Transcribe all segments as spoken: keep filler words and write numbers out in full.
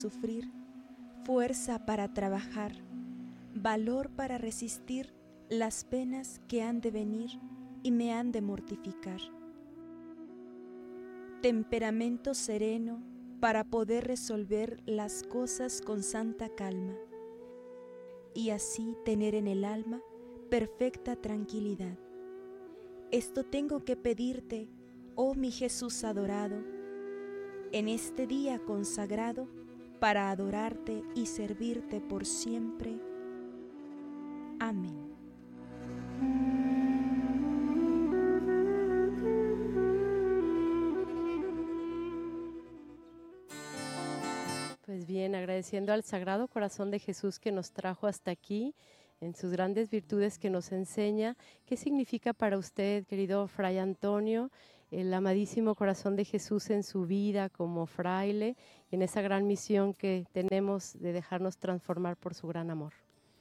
sufrir, fuerza para trabajar, valor para resistir las penas que han de venir y me han de mortificar. Temperamento sereno para poder resolver las cosas con santa calma y así tener en el alma perfecta tranquilidad. Esto tengo que pedirte, oh mi Jesús adorado, en este día consagrado para adorarte y servirte por siempre. Amén. Pues bien, agradeciendo al Sagrado Corazón de Jesús que nos trajo hasta aquí, en sus grandes virtudes que nos enseña. ¿Qué significa para usted, querido Fray Antonio, el amadísimo Corazón de Jesús en su vida como fraile y en esa gran misión que tenemos de dejarnos transformar por su gran amor?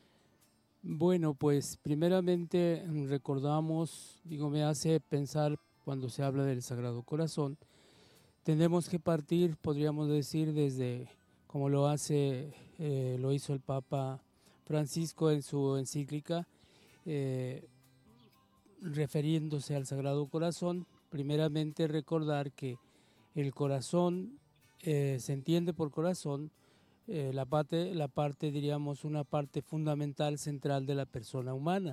Bueno, pues primeramente recordamos, digo, me hace pensar cuando se habla del Sagrado Corazón, tenemos que partir, podríamos decir, desde como lo hace, eh, lo hizo el Papa Francisco en su encíclica, eh, refiriéndose al Sagrado Corazón, primeramente recordar que el corazón eh, se entiende por corazón eh, la parte, la parte, diríamos, una parte fundamental, central de la persona humana,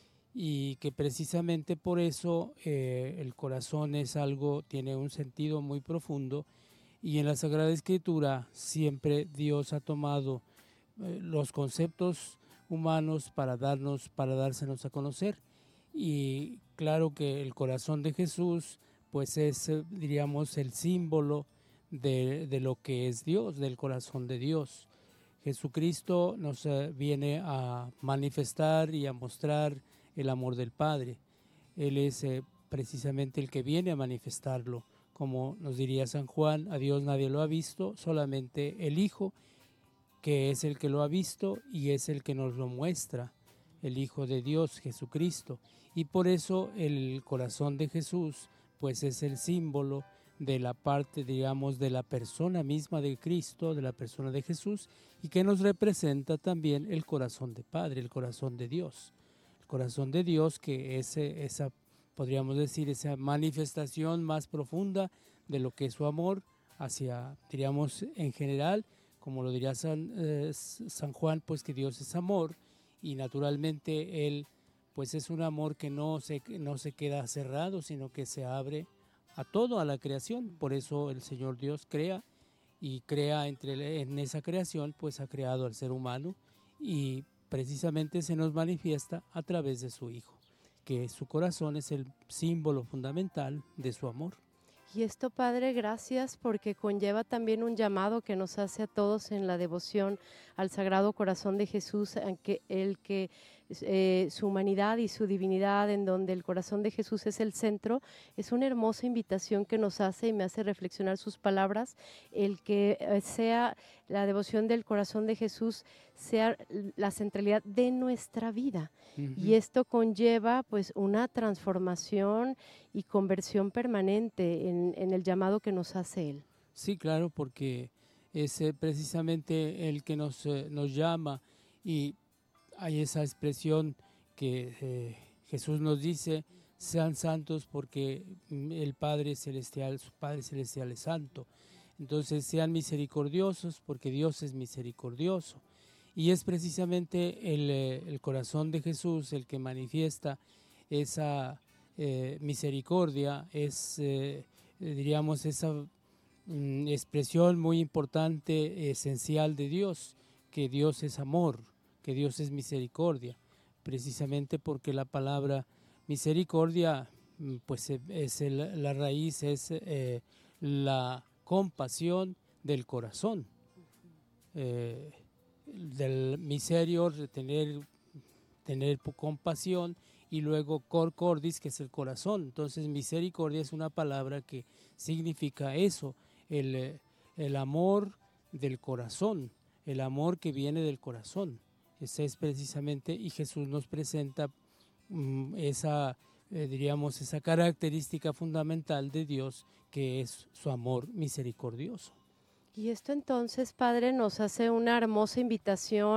y que precisamente por eso eh, el corazón es algo, tiene un sentido muy profundo, y en la Sagrada Escritura siempre Dios ha tomado eh, los conceptos humanos para darnos, para dársenos a conocer. Y claro que el corazón de Jesús pues es, diríamos, el símbolo de, de lo que es Dios, del corazón de Dios. Jesucristo nos eh, viene a manifestar y a mostrar el amor del Padre. Él es eh, precisamente el que viene a manifestarlo. Como nos diría San Juan, a Dios nadie lo ha visto, solamente el Hijo, que es el que lo ha visto y es el que nos lo muestra, el Hijo de Dios, Jesucristo. Y por eso el corazón de Jesús pues es el símbolo de la parte, digamos, de la persona misma de Cristo, de la persona de Jesús, y que nos representa también el corazón de Padre, el corazón de Dios. El corazón de Dios, que es esa, podríamos decir, esa manifestación más profunda de lo que es su amor hacia, diríamos, en general, como lo diría San, eh, San Juan, pues que Dios es amor, y naturalmente Él pues es un amor que no se, no se queda cerrado, sino que se abre a todo, a la creación. Por eso el Señor Dios crea, y crea entre, en esa creación, pues ha creado al ser humano, y precisamente se nos manifiesta a través de su Hijo, que su corazón es el símbolo fundamental de su amor. Y esto, Padre, gracias, porque conlleva también un llamado que nos hace a todos en la devoción al Sagrado Corazón de Jesús, que el que eh, su humanidad y su divinidad, en donde el corazón de Jesús es el centro, es una hermosa invitación que nos hace y me hace reflexionar sus palabras, el que eh, sea la devoción del corazón de Jesús, sea la centralidad de nuestra vida. Uh-huh. Y esto conlleva pues una transformación y conversión permanente en, en el llamado que nos hace Él. Sí, claro, porque es eh, precisamente el que nos, eh, nos llama, y hay esa expresión que eh, Jesús nos dice: sean santos porque el Padre Celestial, su Padre Celestial es santo. Entonces sean misericordiosos porque Dios es misericordioso. Y es precisamente el, el corazón de Jesús el que manifiesta esa eh, misericordia, es, eh, diríamos, esa mm, expresión muy importante, esencial de Dios, que Dios es amor, que Dios es misericordia, precisamente porque la palabra misericordia, pues es el, la raíz, es eh, la compasión del corazón, eh, del miserior, de tener, tener compasión, y luego cor cordis, que es el corazón. Entonces misericordia es una palabra que significa eso, el, el amor del corazón, el amor que viene del corazón. Ese es precisamente, y Jesús nos presenta um, esa, eh, diríamos, esa característica fundamental de Dios, que es su amor misericordioso. Y esto entonces, Padre, nos hace una hermosa invitación